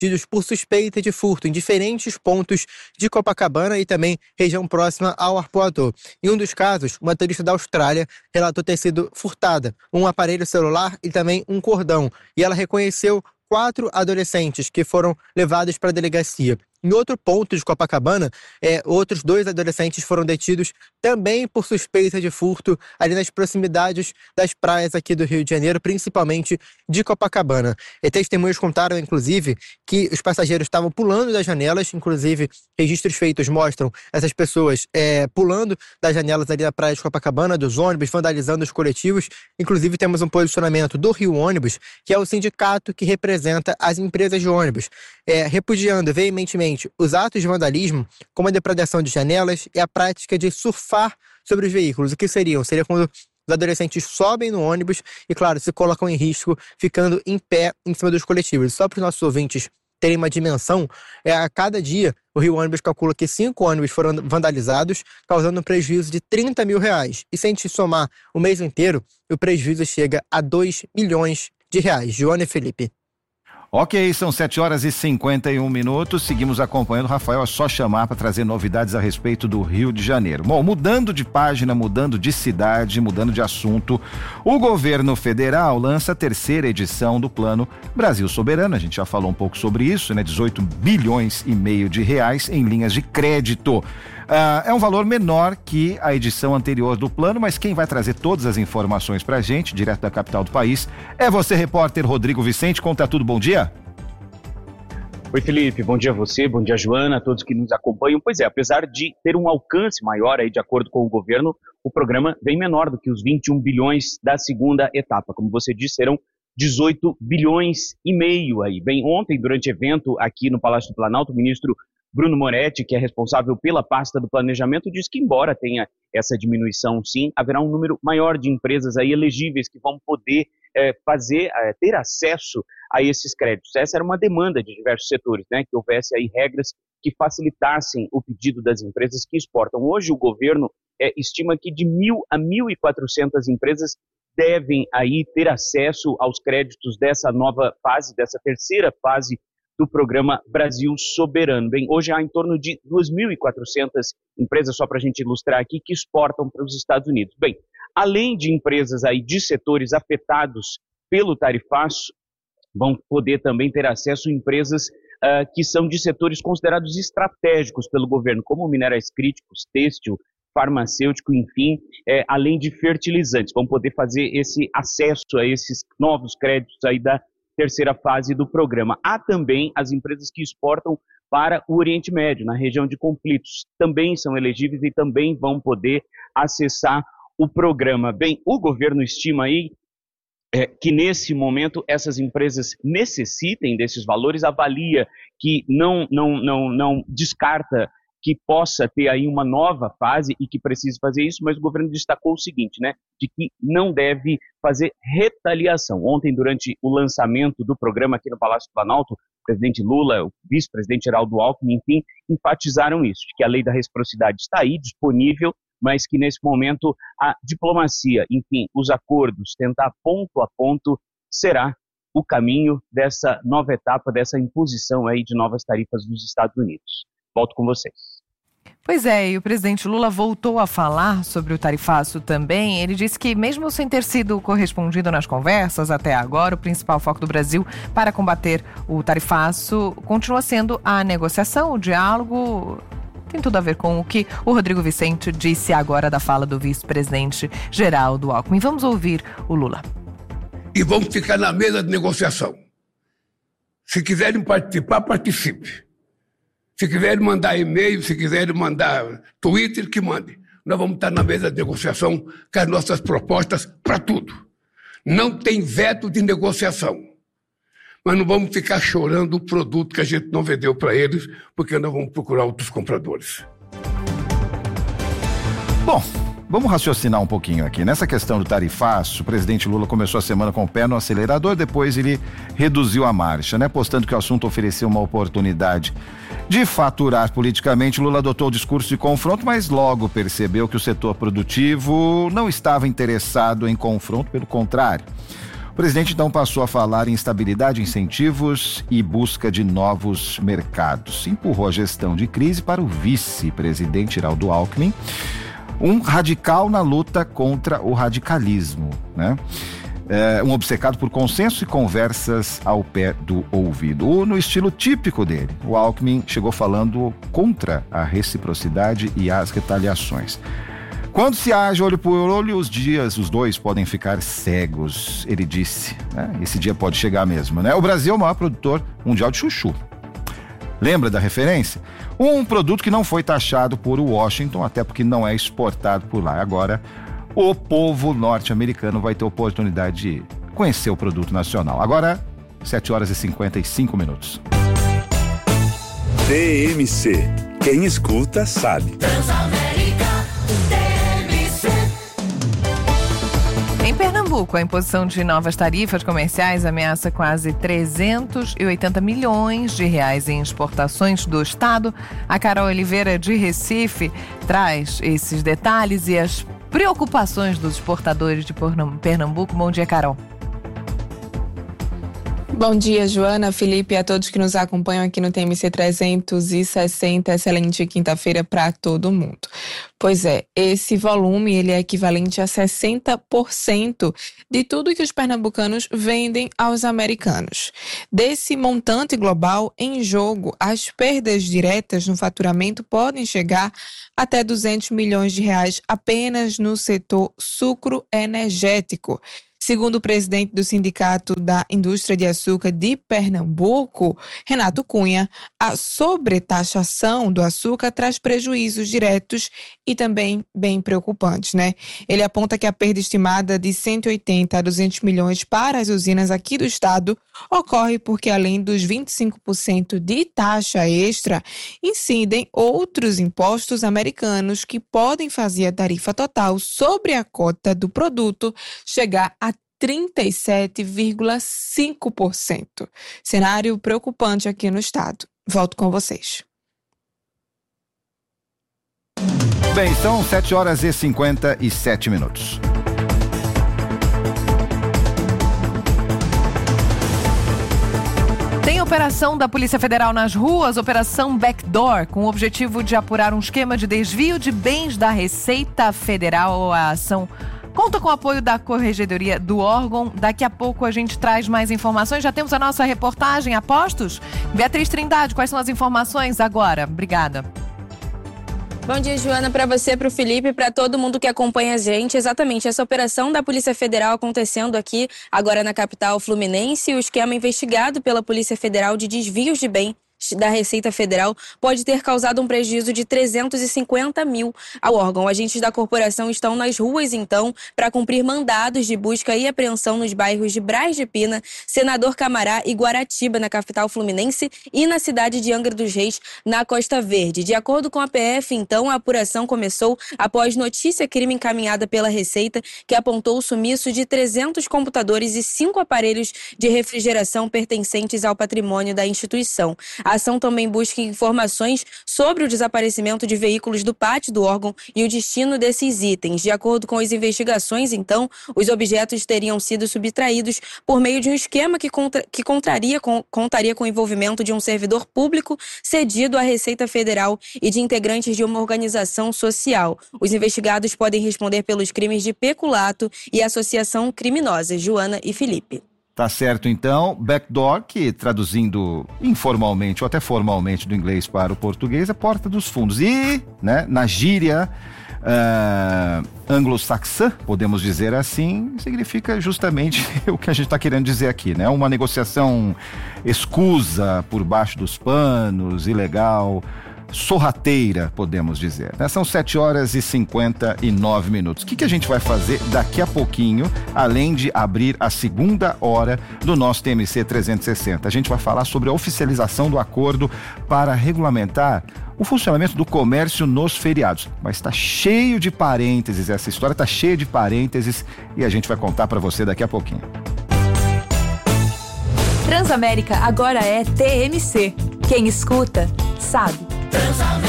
detidos por suspeita de furto em diferentes pontos de Copacabana e também região próxima ao Arpoador. Em um dos casos, uma turista da Austrália relatou ter sido furtada um aparelho celular e também um cordão, e ela reconheceu 4 adolescentes que foram levados para a delegacia. Em outro ponto de Copacabana, outros 2 adolescentes foram detidos também por suspeita de furto ali nas proximidades das praias aqui do Rio de Janeiro, principalmente de Copacabana. Testemunhas contaram, inclusive, que os passageiros estavam pulando das janelas, inclusive registros feitos mostram essas pessoas pulando das janelas ali da praia de Copacabana, dos ônibus, vandalizando os coletivos. Inclusive temos um posicionamento do Rio Ônibus, que é o sindicato que representa as empresas de ônibus, repudiando veementemente os atos de vandalismo, como a depredação de janelas e a prática de surfar sobre os veículos. O que seria quando os adolescentes sobem no ônibus e, claro, se colocam em risco ficando em pé em cima dos coletivos. Só para os nossos ouvintes terem uma dimensão, a cada dia o Rio Ônibus calcula que 5 ônibus foram vandalizados, causando um prejuízo de R$30 mil. E se a gente somar o mês inteiro, o prejuízo chega a R$2 milhões. Joana e Felipe. Ok, são 7h51. Seguimos acompanhando. Rafael, é só chamar para trazer novidades a respeito do Rio de Janeiro. Bom, mudando de página, mudando de cidade, mudando de assunto, o governo federal lança a 3ª edição do Plano Brasil Soberano. A gente já falou um pouco sobre isso, né? 18 bilhões e meio de reais em linhas de crédito. É um valor menor que a edição anterior do plano, mas quem vai trazer todas as informações pra gente, direto da capital do país, é você, repórter Rodrigo Vicente. Conta tudo, bom dia. Oi, Felipe, bom dia a você, bom dia, Joana, a todos que nos acompanham. Pois é, apesar de ter um alcance maior aí, de acordo com o governo, o programa vem menor do que os 21 bilhões da segunda etapa. Como você disse, serão 18 bilhões e meio aí. Bem, ontem, durante evento aqui no Palácio do Planalto, o ministro Bruno Moretti, que é responsável pela pasta do planejamento, diz que, embora tenha essa diminuição, sim, haverá um número maior de empresas aí elegíveis que vão poder ter acesso a esses créditos. Essa era uma demanda de diversos setores, né, que houvesse aí regras que facilitassem o pedido das empresas que exportam. Hoje o governo estima que de 1.000 a 1.400 empresas devem aí ter acesso aos créditos dessa nova fase, dessa 3ª fase do programa Brasil Soberano. Bem, hoje há em torno de 2.400 empresas, só para a gente ilustrar aqui, que exportam para os Estados Unidos. Bem, além de empresas aí de setores afetados pelo tarifaço, vão poder também ter acesso a empresas que são de setores considerados estratégicos pelo governo, como minerais críticos, têxtil, farmacêutico, enfim, além de fertilizantes. Vão poder fazer esse acesso a esses novos créditos aí da 3ª fase do programa. Há também as empresas que exportam para o Oriente Médio, na região de conflitos. Também são elegíveis e também vão poder acessar o programa. Bem, o governo estima aí que nesse momento essas empresas necessitem desses valores, avalia que não descarta que possa ter aí uma nova fase e que precise fazer isso, mas o governo destacou o seguinte, né, de que não deve fazer retaliação. Ontem, durante o lançamento do programa aqui no Palácio do Planalto, o presidente Lula, o vice-presidente Geraldo Alckmin, enfim, enfatizaram isso, de que a lei da reciprocidade está aí, disponível, mas que nesse momento a diplomacia, enfim, os acordos, tentar ponto a ponto, será o caminho dessa nova etapa, dessa imposição aí de novas tarifas nos Estados Unidos. Volto com vocês. Pois é, e o presidente Lula voltou a falar sobre o tarifaço também. Ele disse que, mesmo sem ter sido correspondido nas conversas até agora, o principal foco do Brasil para combater o tarifaço continua sendo a negociação, o diálogo. Tem tudo a ver com o que o Rodrigo Vicente disse agora da fala do vice-presidente Geraldo Alckmin. Vamos ouvir o Lula. E vamos ficar na mesa de negociação. Se quiserem participar, participe. Se quiserem mandar e-mail, se quiserem mandar Twitter, que mande. Nós vamos estar na mesa de negociação com as nossas propostas para tudo. Não tem veto de negociação. Mas não vamos ficar chorando o produto que a gente não vendeu para eles, porque nós vamos procurar outros compradores. Bom, vamos raciocinar um pouquinho aqui. Nessa questão do tarifaço, o presidente Lula começou a semana com o pé no acelerador, depois ele reduziu a marcha, né? Postando que o assunto ofereceu uma oportunidade de faturar politicamente. Lula adotou o discurso de confronto, mas logo percebeu que o setor produtivo não estava interessado em confronto, pelo contrário. O presidente então passou a falar em estabilidade, incentivos e busca de novos mercados. Empurrou a gestão de crise para o vice-presidente Geraldo Alckmin, um radical na luta contra o radicalismo, né? Um obcecado por consenso e conversas ao pé do ouvido. No estilo típico dele, o Alckmin chegou falando contra a reciprocidade e as retaliações. Quando se age olho por olho, os dois podem ficar cegos, ele disse, né? Esse dia pode chegar mesmo, né? O Brasil é o maior produtor mundial de chuchu. Lembra da referência? Um produto que não foi taxado por Washington, até porque não é exportado por lá. Agora, o povo norte-americano vai ter oportunidade de conhecer o produto nacional. Agora, 7h55. TMC. Quem escuta, sabe. Em Pernambuco, a imposição de novas tarifas comerciais ameaça quase 380 milhões de reais em exportações do estado. A Carol Oliveira, de Recife, traz esses detalhes e as preocupações dos exportadores de Pernambuco. Bom dia, Carol. Bom dia, Joana, Felipe e a todos que nos acompanham aqui no TMC 360. Excelente quinta-feira para todo mundo. Pois é, esse volume ele é equivalente a 60% de tudo que os pernambucanos vendem aos americanos. Desse montante global em jogo, as perdas diretas no faturamento podem chegar até 200 milhões de reais apenas no setor sucroenergético. Segundo o presidente do Sindicato da Indústria de Açúcar de Pernambuco, Renato Cunha, a sobretaxação do açúcar traz prejuízos diretos e também bem preocupantes, né? Ele aponta que a perda estimada de 180 a 200 milhões para as usinas aqui do estado ocorre porque, além dos 25% de taxa extra, incidem outros impostos americanos que podem fazer a tarifa total sobre a cota do produto chegar a 37,5%. Cenário preocupante aqui no estado. Volto com vocês. Bem, são 7h57. Tem operação da Polícia Federal nas ruas, Operação Backdoor, com o objetivo de apurar um esquema de desvio de bens da Receita Federal. A ação conta com o apoio da Corregedoria do órgão. Daqui a pouco a gente traz mais informações. Já temos a nossa reportagem a postos. Beatriz Trindade, quais são as informações agora? Obrigada. Bom dia, Joana, para você, para o Felipe e para todo mundo que acompanha a gente. Exatamente, essa operação da Polícia Federal acontecendo aqui agora na capital fluminense. O esquema investigado pela Polícia Federal de desvios de bem da Receita Federal pode ter causado um prejuízo de 350 mil ao órgão. Agentes da corporação estão nas ruas, então, para cumprir mandados de busca e apreensão nos bairros de Braz de Pina, Senador Camará e Guaratiba, na capital fluminense, e na cidade de Angra dos Reis, na Costa Verde. De acordo com a PF, então, a apuração começou após notícia crime encaminhada pela Receita, que apontou o sumiço de 300 computadores e 5 aparelhos de refrigeração pertencentes ao patrimônio da instituição. A ação também busca informações sobre o desaparecimento de veículos do pátio do órgão e o destino desses itens. De acordo com as investigações, então, os objetos teriam sido subtraídos por meio de um esquema que contaria com o envolvimento de um servidor público cedido à Receita Federal e de integrantes de uma organização social. Os investigados podem responder pelos crimes de peculato e associação criminosa. Joana e Felipe. Tá certo, então. Backdoor, que traduzindo informalmente ou até formalmente do inglês para o português, é porta dos fundos. E, né, na gíria anglo-saxã, podemos dizer assim, significa justamente o que a gente está querendo dizer aqui, né? Uma negociação escusa por baixo dos panos, ilegal, sorrateira, podemos dizer. São 7h59. O que a gente vai fazer daqui a pouquinho, além de abrir a segunda hora do nosso TMC 360? A gente vai falar sobre a oficialização do acordo para regulamentar o funcionamento do comércio nos feriados. Mas está cheio de parênteses, essa história está cheia de parênteses e a gente vai contar para você daqui a pouquinho. Transamérica agora é TMC. Quem escuta, sabe.